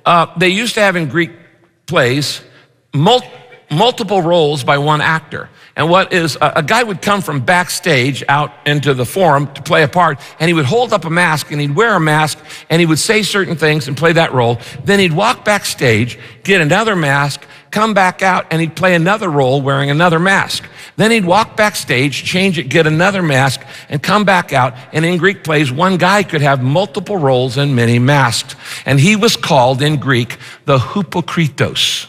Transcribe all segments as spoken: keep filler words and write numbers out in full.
Uh, they used to have in Greek plays mul multiple roles by one actor. And what is, a, a guy would come from backstage out into the forum to play a part, and he would hold up a mask, and he'd wear a mask, and he would say certain things and play that role. Then he'd walk backstage, get another mask, come back out, and he'd play another role wearing another mask. Then he'd walk backstage, change it, get another mask, and come back out. And in Greek plays, one guy could have multiple roles and many masks. And he was called in Greek the hypokritos.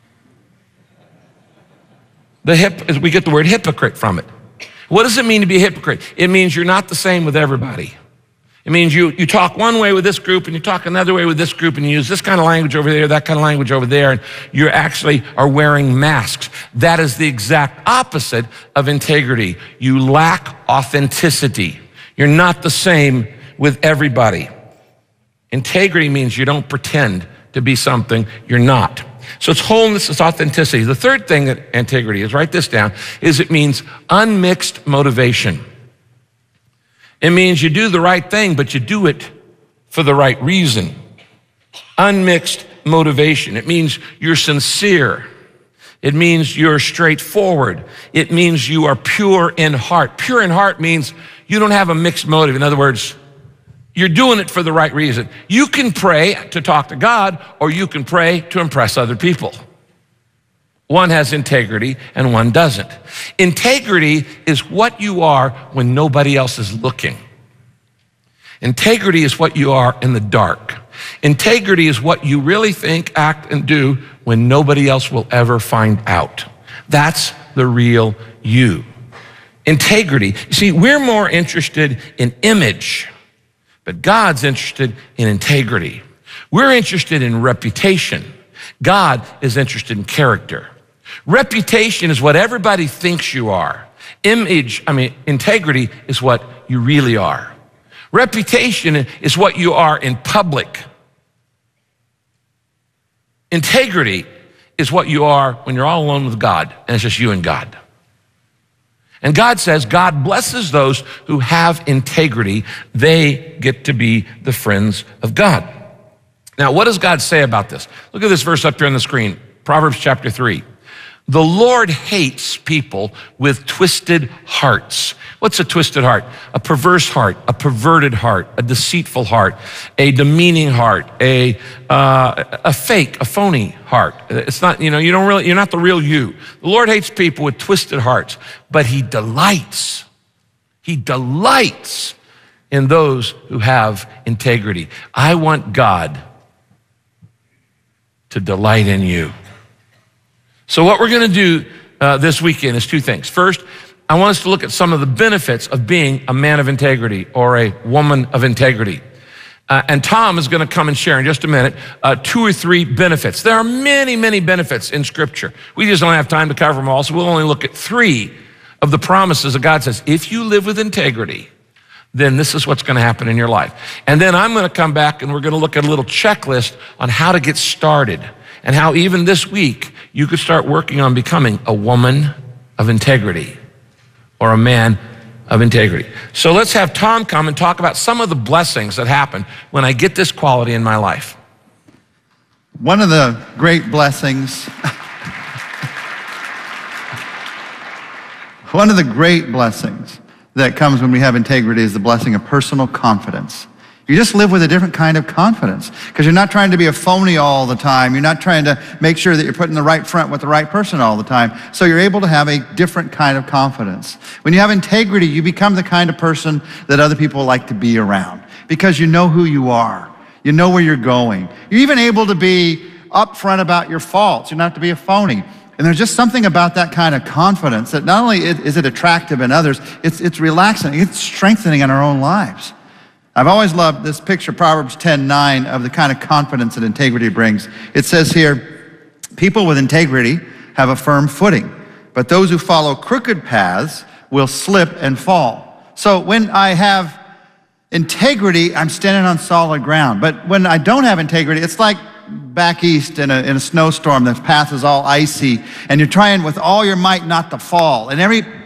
The hip, we get the word hypocrite from it. What does it mean to be a hypocrite? It means you're not the same with everybody. It means you, you talk one way with this group and you talk another way with this group and you use this kind of language over there, that kind of language over there, and you actually are wearing masks. That is the exact opposite of integrity. You lack authenticity. You're not the same with everybody. Integrity means you don't pretend to be something you're not. So it's wholeness, it's authenticity. The third thing that integrity is, write this down, is it means unmixed motivation. It means you do the right thing, but you do it for the right reason. Unmixed motivation. It means you're sincere. It means you're straightforward. It means you are pure in heart. Pure in heart means you don't have a mixed motive. In other words, you're doing it for the right reason. You can pray to talk to God, or you can pray to impress other people. One has integrity and one doesn't. Integrity is what you are when nobody else is looking. Integrity is what you are in the dark. Integrity is what you really think, act, and do when nobody else will ever find out. That's the real you. Integrity. You see, we're more interested in image, but God's interested in integrity. We're interested in reputation. God is interested in character. Reputation is what everybody thinks you are. Image, I mean, integrity is what you really are. Reputation is what you are in public. Integrity is what you are when you're all alone with God, and it's just you and God. And God says, God blesses those who have integrity. They get to be the friends of God. Now, what does God say about this? Look at this verse up here on the screen, Proverbs chapter three. The Lord hates people with twisted hearts. What's a twisted heart? A perverse heart, a perverted heart, a deceitful heart, a demeaning heart, a uh, a fake, a phony heart. It's not, you know, you don't really, you're not the real you. The Lord hates people with twisted hearts, but he delights, he delights in those who have integrity. I want God to delight in you. So what we're going to do uh, this weekend is two things. First, I want us to look at some of the benefits of being a man of integrity or a woman of integrity. Uh, and Tom is going to come and share in just a minute uh, two or three benefits. There are many, many benefits in Scripture. We just don't have time to cover them all, so we'll only look at three of the promises that God says, if you live with integrity, then this is what's going to happen in your life. And then I'm going to come back and we're going to look at a little checklist on how to get started and how even this week you could start working on becoming a woman of integrity or a man of integrity. So let's have Tom come and talk about some of the blessings that happen when I get this quality in my life. One of the great blessings, one of the great blessings that comes when we have integrity is the blessing of personal confidence. You just live with a different kind of confidence because you're not trying to be a phony all the time. You're not trying to make sure that you're putting the right front with the right person all the time. So you're able to have a different kind of confidence. When you have integrity, you become the kind of person that other people like to be around because you know who you are. You know where you're going. You're even able to be upfront about your faults. You don't have to be a phony. And there's just something about that kind of confidence that not only is it attractive in others, it's, it's relaxing, it's strengthening in our own lives. I've always loved this picture, Proverbs ten nine, of the kind of confidence that integrity brings. It says here, people with integrity have a firm footing, but those who follow crooked paths will slip and fall. So when I have integrity, I'm standing on solid ground. But when I don't have integrity, it's like back east in a, in a snowstorm, the path is all icy, and you're trying with all your might not to fall. And every bit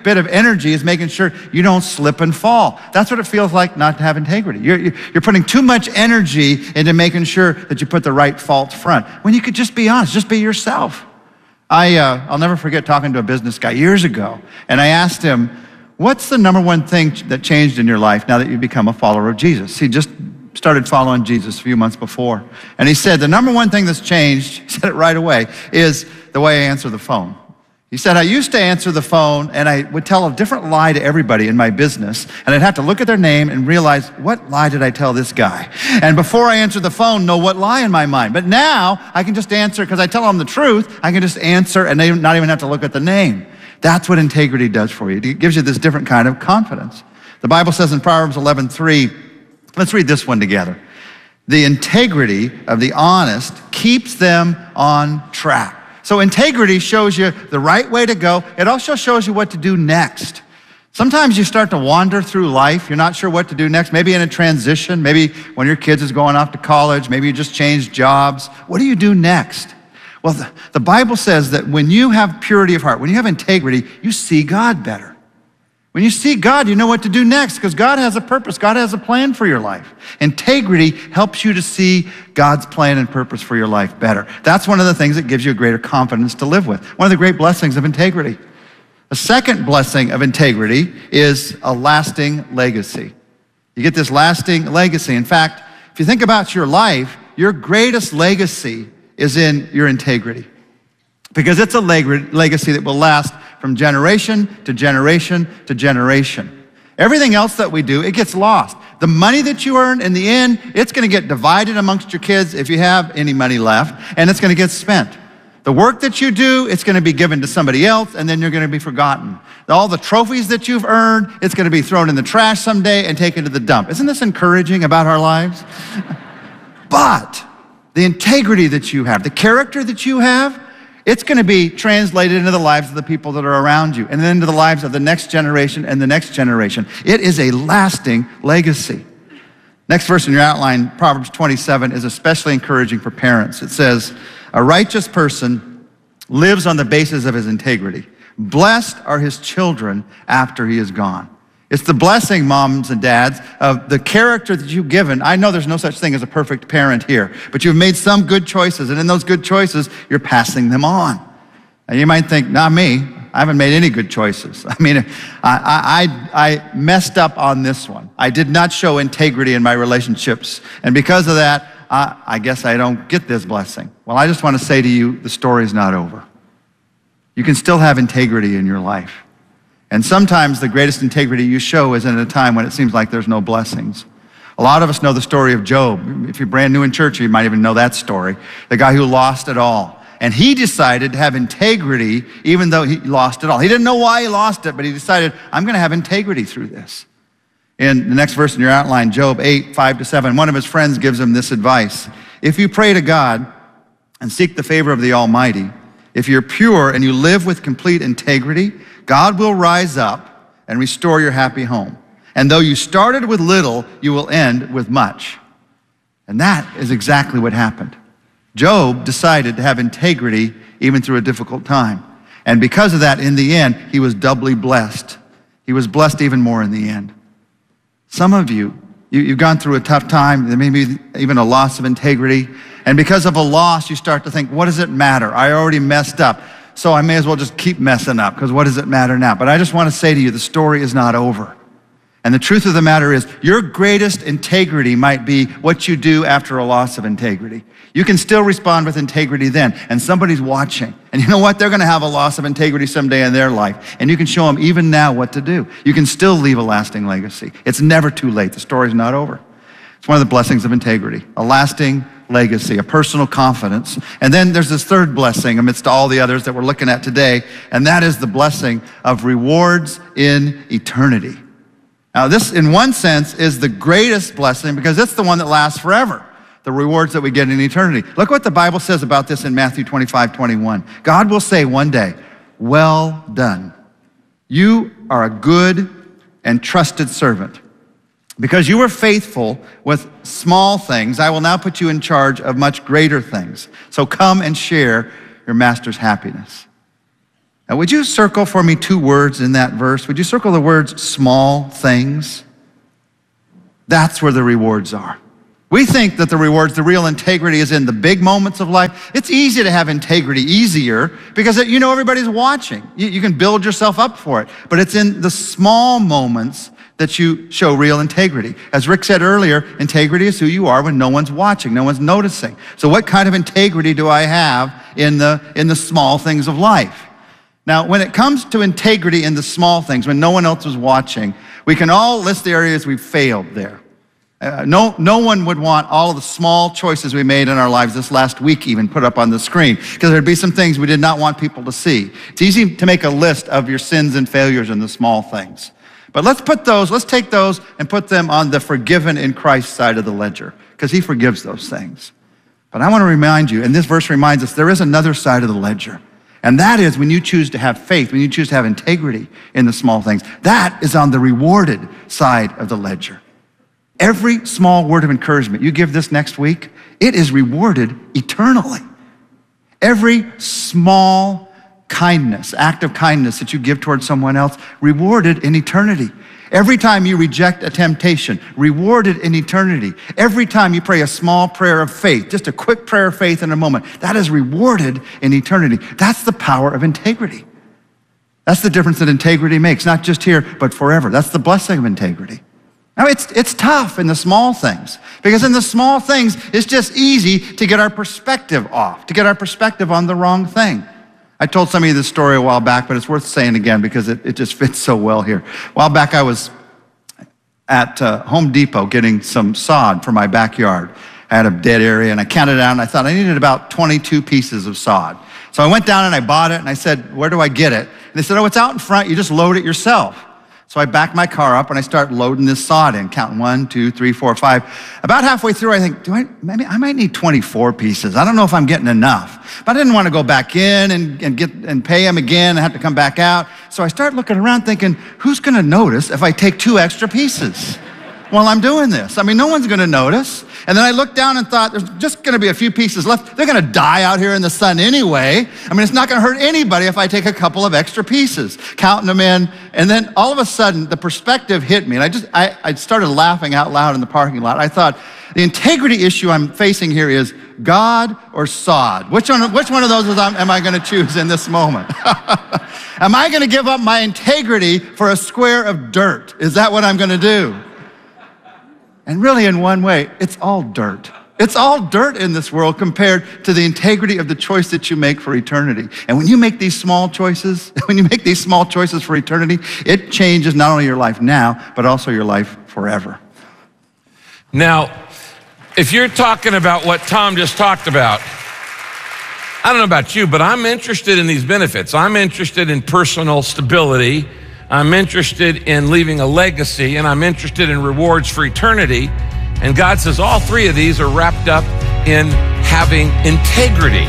bit of energy is making sure you don't slip and fall. That's what it feels like not to have integrity. You're, you're putting too much energy into making sure that you put the right false front, when you could just be honest, just be yourself. I, uh, I'll never forget talking to a business guy years ago, and I asked him, what's the number one thing that changed in your life now that you've become a follower of Jesus? He just started following Jesus a few months before. And he said, the number one thing that's changed, he said it right away, is the way I answer the phone. He said, I used to answer the phone and I would tell a different lie to everybody in my business, and I'd have to look at their name and realize, what lie did I tell this guy? And before I answered the phone, know what lie in my mind. But now I can just answer, because I tell them the truth, I can just answer and they not even have to look at the name. That's what integrity does for you. It gives you this different kind of confidence. The Bible says in Proverbs eleven three, let's read this one together. The integrity of the honest keeps them on track. So integrity shows you the right way to go. It also shows you what to do next. Sometimes you start to wander through life. You're not sure what to do next. Maybe in a transition, maybe when your kids is going off to college, maybe you just changed jobs. What do you do next? Well, the, the Bible says that when you have purity of heart, when you have integrity, you see God better. When you see God, you know what to do next, because God has a purpose. God has a plan for your life. Integrity helps you to see God's plan and purpose for your life better. That's one of the things that gives you a greater confidence to live with. One of the great blessings of integrity. A second blessing of integrity is a lasting legacy. You get this lasting legacy. In fact, if you think about your life, your greatest legacy is in your integrity, because it's a leg- legacy that will last from generation to generation to generation. Everything else that we do, it gets lost. The money that you earn, in the end, it's gonna get divided amongst your kids if you have any money left, and it's gonna get spent. The work that you do, it's gonna be given to somebody else, and then you're gonna be forgotten. All the trophies that you've earned, it's gonna be thrown in the trash someday and taken to the dump. Isn't this encouraging about our lives? But the integrity that you have, the character that you have, it's gonna be translated into the lives of the people that are around you, and then into the lives of the next generation and the next generation. It is a lasting legacy. Next verse in your outline, Proverbs twenty-seven, is especially encouraging for parents. It says, a righteous person lives on the basis of his integrity. Blessed are his children after he is gone. It's the blessing, moms and dads, of the character that you've given. I know there's no such thing as a perfect parent here, but you've made some good choices, and in those good choices, you're passing them on. And you might think, not me, I haven't made any good choices. I mean, I, I, I messed up on this one. I did not show integrity in my relationships, and because of that, I, I guess I don't get this blessing. Well, I just want to say to you, the story's not over. You can still have integrity in your life. And sometimes the greatest integrity you show is in a time when it seems like there's no blessings. A lot of us know the story of Job. If you're brand new in church, you might even know that story. The guy who lost it all. And he decided to have integrity even though he lost it all. He didn't know why he lost it, but he decided, I'm gonna have integrity through this. In the next verse in your outline, Job eight, five to seven, one of his friends gives him this advice. If you pray to God and seek the favor of the Almighty, if you're pure and you live with complete integrity, God will rise up and restore your happy home. And though you started with little, you will end with much. And that is exactly what happened. Job decided to have integrity even through a difficult time. And because of that, in the end, he was doubly blessed. He was blessed even more in the end. Some of you, you you've gone through a tough time, maybe even a loss of integrity. And because of a loss, you start to think, what does it matter? I already messed up, so I may as well just keep messing up, because what does it matter now? But I just want to say to you, the story is not over. And the truth of the matter is, your greatest integrity might be what you do after a loss of integrity. You can still respond with integrity then, and somebody's watching. And you know what? They're gonna have a loss of integrity someday in their life. And you can show them even now what to do. You can still leave a lasting legacy. It's never too late. The story's not over. It's one of the blessings of integrity, a lasting legacy, a personal confidence. And then there's this third blessing amidst all the others that we're looking at today, and that is the blessing of rewards in eternity. Now this, in one sense, is the greatest blessing because it's the one that lasts forever, the rewards that we get in eternity. Look what the Bible says about this in Matthew twenty-five, twenty-one. God will say one day, well done. You are a good and trusted servant. Because you were faithful with small things, I will now put you in charge of much greater things. So come and share your master's happiness. Now, would you circle for me two words in that verse? Would you circle the words small things? That's where the rewards are. We think that the rewards, the real integrity is in the big moments of life. It's easy to have integrity, easier, because you know everybody's watching. You, you can build yourself up for it. But it's in the small moments that you show real integrity. As Rick said earlier, integrity is who you are when no one's watching, no one's noticing. So what kind of integrity do I have in the, in the small things of life? Now, when it comes to integrity in the small things, when no one else is watching, we can all list the areas we've failed there. Uh, no, no one would want all of the small choices we made in our lives this last week even put up on the screen, because there'd be some things we did not want people to see. It's easy to make a list of your sins and failures in the small things. But let's put those, let's take those and put them on the forgiven in Christ side of the ledger, because he forgives those things. But I want to remind you, and this verse reminds us, there is another side of the ledger. And that is when you choose to have faith, when you choose to have integrity in the small things. That is on the rewarded side of the ledger. Every small word of encouragement you give this next week, it is rewarded eternally. Every small kindness, act of kindness that you give towards someone else, rewarded in eternity. Every time you reject a temptation, rewarded in eternity. Every time you pray a small prayer of faith, just a quick prayer of faith in a moment, that is rewarded in eternity. That's the power of integrity. That's the difference that integrity makes, not just here, but forever. That's the blessing of integrity. Now, it's, it's tough in the small things, because in the small things, it's just easy to get our perspective off, to get our perspective on the wrong thing. I told some of you this story a while back, but it's worth saying again because it, it just fits so well here. A while back, I was at uh, Home Depot getting some sod for my backyard. I had a dead area, and I counted it out, and I thought I needed about twenty-two pieces of sod. So I went down and I bought it, and I said, where do I get it? And they said, oh, it's out in front. You just load it yourself. So I back my car up and I start loading this sod in, counting one, two, three, four, five. About halfway through, I think, do I, maybe I might need twenty-four pieces. I don't know if I'm getting enough. But I didn't want to go back in and, and get and pay them again and have to come back out. So I start looking around thinking, who's going to notice if I take two extra pieces while I'm doing this? I mean, no one's going to notice. And then I looked down and thought, there's just going to be a few pieces left. They're going to die out here in the sun anyway. I mean, it's not going to hurt anybody if I take a couple of extra pieces, counting them in. And then all of a sudden, the perspective hit me. And I just, I, I started laughing out loud in the parking lot. I thought, the integrity issue I'm facing here is God or sod. Which one, which one of those is, am I going to choose in this moment? Am I going to give up my integrity for a square of dirt? Is that what I'm going to do? And really, in one way, it's all dirt. It's all dirt in this world compared to the integrity of the choice that you make for eternity. And when you make these small choices, when you make these small choices for eternity, it changes not only your life now, but also your life forever. Now, if you're talking about what Tom just talked about, I don't know about you, but I'm interested in these benefits. I'm interested in personal stability. I'm interested in leaving a legacy, and I'm interested in rewards for eternity. And God says all three of these are wrapped up in having integrity.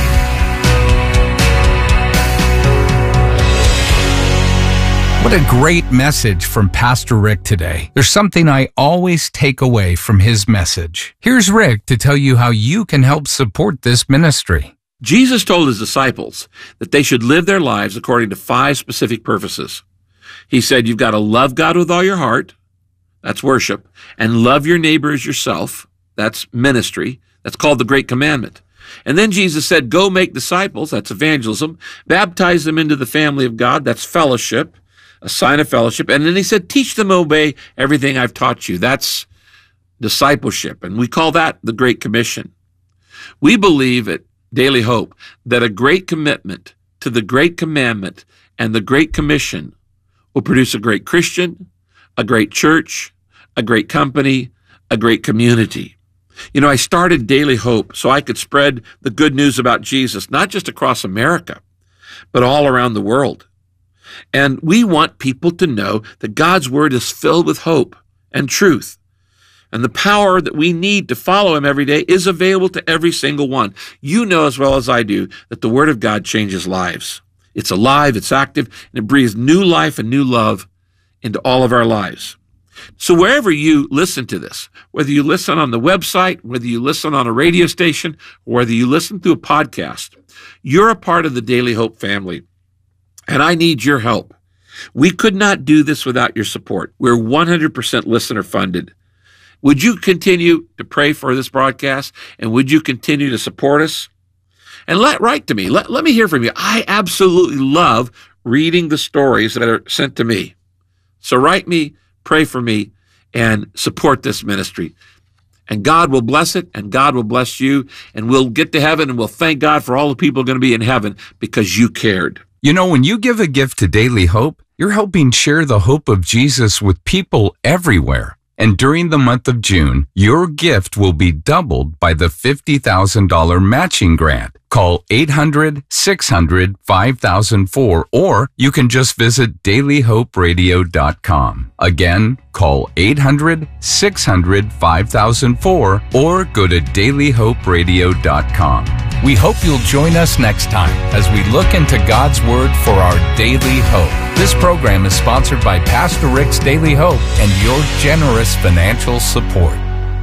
What a great message from Pastor Rick today. There's something I always take away from his message. Here's Rick to tell you how you can help support this ministry. Jesus told his disciples that they should live their lives according to five specific purposes. He said, you've got to love God with all your heart. That's worship. And love your neighbor as yourself. That's ministry. That's called the Great Commandment. And then Jesus said, go make disciples. That's evangelism. Baptize them into the family of God. That's fellowship, a sign of fellowship. And then he said, teach them to obey everything I've taught you. That's discipleship. And we call that the Great Commission. We believe at Daily Hope that a great commitment to the Great Commandment and the Great Commission will produce a great Christian, a great church, a great company, a great community. You know, I started Daily Hope so I could spread the good news about Jesus, not just across America, but all around the world. And we want people to know that God's Word is filled with hope and truth. And the power that we need to follow Him every day is available to every single one. You know as well as I do that the Word of God changes lives. It's alive, it's active, and it breathes new life and new love into all of our lives. So wherever you listen to this, whether you listen on the website, whether you listen on a radio station, or whether you listen through a podcast, you're a part of the Daily Hope family. and I need your help. We could not do this without your support. We're one hundred percent listener funded. Would you continue to pray for this broadcast? And would you continue to support us? And let write to me. Let, let me hear from you. I absolutely love reading the stories that are sent to me. So write me, pray for me, and support this ministry. And God will bless it, and God will bless you, and we'll get to heaven, and we'll thank God for all the people going to be in heaven because you cared. You know, when you give a gift to Daily Hope, you're helping share the hope of Jesus with people everywhere. And during the month of June, your gift will be doubled by the fifty thousand dollars matching grant. Call eight hundred, six hundred, five thousand four, or you can just visit daily hope radio dot com. Again, call eight hundred, six hundred, five thousand four, or go to daily hope radio dot com. We hope you'll join us next time as we look into God's Word for our daily hope. This program is sponsored by Pastor Rick's Daily Hope and your generous financial support.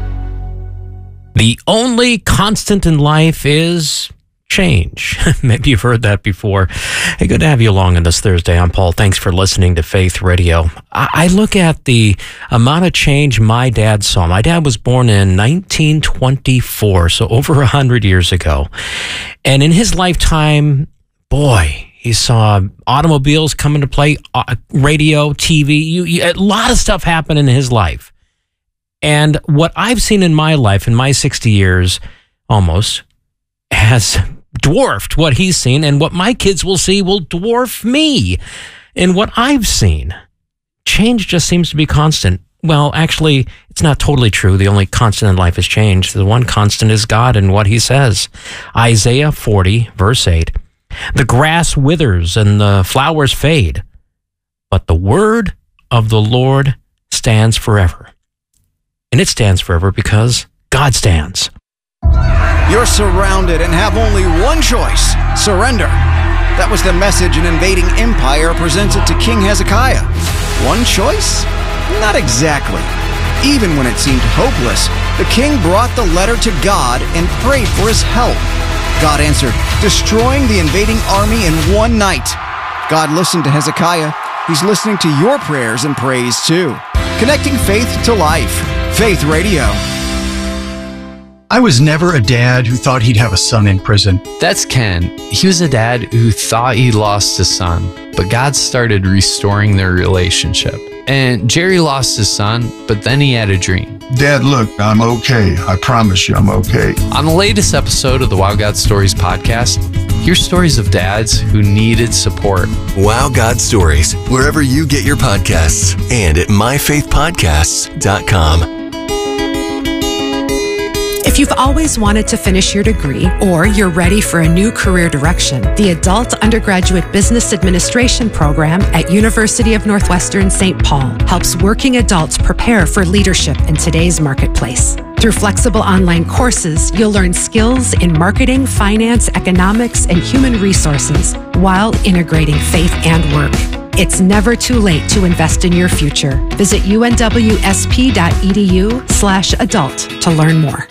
The only constant in life is change. Maybe you've heard that before. Hey, good to have you along on this Thursday. I'm Paul. Thanks for listening to Faith Radio. I, I look at the amount of change my dad saw. My dad was born in nineteen twenty-four, so over one hundred years ago. And in his lifetime, boy, he saw automobiles come into play, uh, radio, T V, you, you, a lot of stuff happened in his life. And what I've seen in my life, in my sixty years almost, has dwarfed what he's seen, and what my kids will see will dwarf me in what I've seen. Change just seems to be constant. Well, actually, it's not totally true. The only constant in life is change. The one constant is God and what he says. Isaiah forty, verse eight. The grass withers and the flowers fade, but the word of the Lord stands forever. And it stands forever because God stands. You're surrounded and have only one choice: surrender. That was the message an invading empire presented to King Hezekiah. One choice? Not exactly. Even when it seemed hopeless, the king brought the letter to God and prayed for his help. God answered, destroying the invading army in one night. God listened to Hezekiah. He's listening to your prayers and praise too. Connecting faith to life. Faith Radio. I was never a dad who thought he'd have a son in prison. That's Ken. He was a dad who thought he lost his son, but God started restoring their relationship. And Jerry lost his son, but then he had a dream. Dad, look, I'm okay. I promise you I'm okay. On the latest episode of the Wow God Stories podcast, hear stories of dads who needed support. Wow God Stories, wherever you get your podcasts, and at my faith podcasts dot com. If you've always wanted to finish your degree or you're ready for a new career direction, the Adult Undergraduate Business Administration program at University of Northwestern Saint Paul helps working adults prepare for leadership in today's marketplace. Through flexible online courses, you'll learn skills in marketing, finance, economics, and human resources while integrating faith and work. It's never too late to invest in your future. Visit U N W S P dot E D U slash adult to learn more.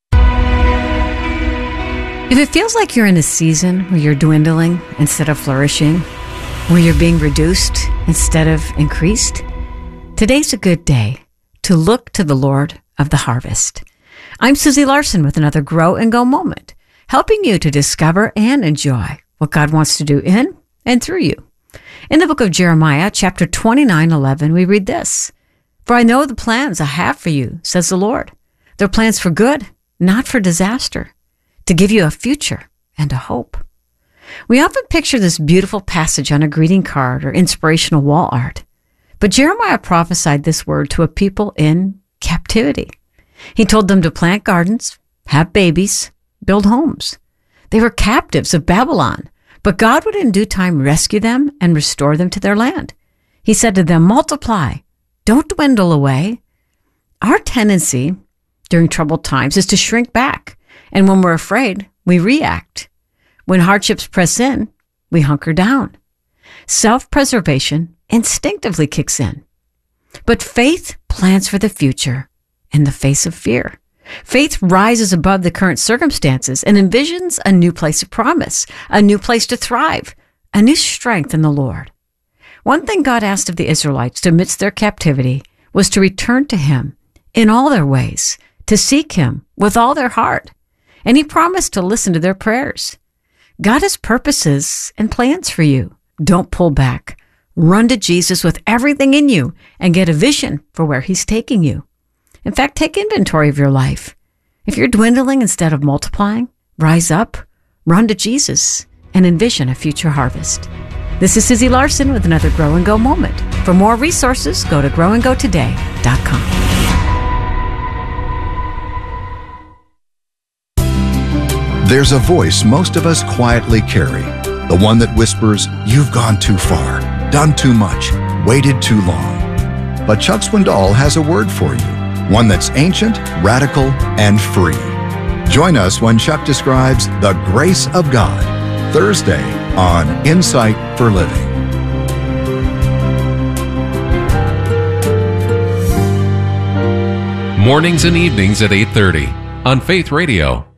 If it feels like you're in a season where you're dwindling instead of flourishing, where you're being reduced instead of increased, today's a good day to look to the Lord of the harvest. I'm Susie Larson with another Grow and Go moment, helping you to discover and enjoy what God wants to do in and through you. In the book of Jeremiah, chapter twenty-nine, eleven, we read this: For I know the plans I have for you, says the Lord. They're plans for good, not for disaster, to give you a future and a hope. We often picture this beautiful passage on a greeting card or inspirational wall art. But Jeremiah prophesied this word to a people in captivity. He told them to plant gardens, have babies, build homes. They were captives of Babylon, but God would in due time rescue them and restore them to their land. He said to them, multiply, don't dwindle away. Our tendency during troubled times is to shrink back. And when we're afraid, we react. When hardships press in, we hunker down. Self-preservation instinctively kicks in. But faith plans for the future in the face of fear. Faith rises above the current circumstances and envisions a new place of promise, a new place to thrive, a new strength in the Lord. One thing God asked of the Israelites amidst their captivity was to return to Him in all their ways, to seek Him with all their heart. And He promised to listen to their prayers. God has purposes and plans for you. Don't pull back. Run to Jesus with everything in you and get a vision for where He's taking you. In fact, take inventory of your life. If you're dwindling instead of multiplying, rise up, run to Jesus, and envision a future harvest. This is Susie Larson with another Grow and Go moment. For more resources, go to grow and go today dot com. There's a voice most of us quietly carry, the one that whispers, "You've gone too far, done too much, waited too long." But Chuck Swindoll has a word for you, one that's ancient, radical, and free. Join us when Chuck describes the grace of God, Thursday on Insight for Living. Mornings and evenings at eight thirty on Faith Radio.